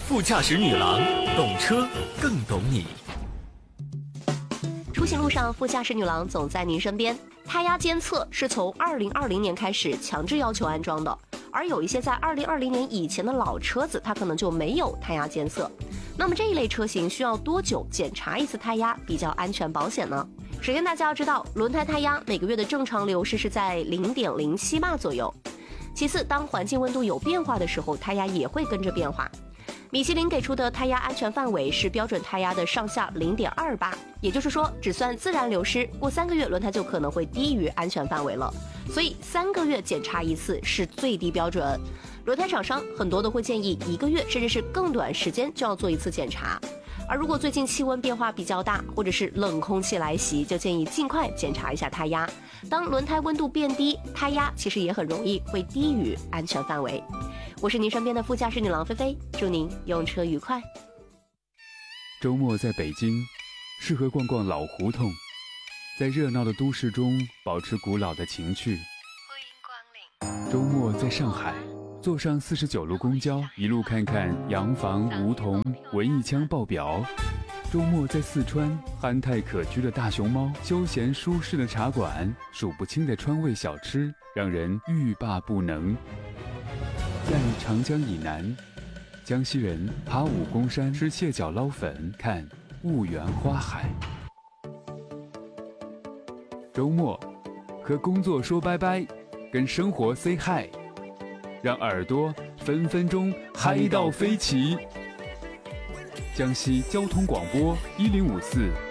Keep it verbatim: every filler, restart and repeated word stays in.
副驾驶女郎，懂车更懂你。 出行路上，副驾驶女郎总在您身边。胎压监测是从二零二零年开始强制要求安装的，而有一些在二零二零年以前的老车子，它可能就没有胎压监测。那么这一类车型需要多久检查一次胎压比较安全保险呢？首先大家要知道，轮胎胎压每个月的正常流失是在 零点零七 巴左右。其次，当环境温度有变化的时候，胎压也会跟着变化。米其林给出的胎压安全范围是标准胎压的上下 零点二八，也就是说只算自然流失，过三个月轮胎就可能会低于安全范围了。所以三个月检查一次是最低标准。轮胎厂商很多都会建议一个月甚至是更短时间就要做一次检查。而如果最近气温变化比较大，或者是冷空气来袭，就建议尽快检查一下胎压。当轮胎温度变低，胎压其实也很容易会低于安全范围。我是您身边的副驾驶女郎菲菲，祝您用车愉快。 周末在北京，适合逛逛老胡同，在热闹的都市中保持古老的情趣。 欢迎光临。 周末在上海，坐上四十九路公交，一路看看洋房、梧桐、文艺腔爆表。周末在四川，憨态可掬的大熊猫，休闲舒适的茶馆，数不清的川味小吃，让人欲罢不能。在长江以南，江西人爬武功山吃蟹脚捞粉，看婺源花海。周末和工作说拜拜，跟生活 say hi， 让耳朵分分钟嗨到飞起。江西交通广播一零五四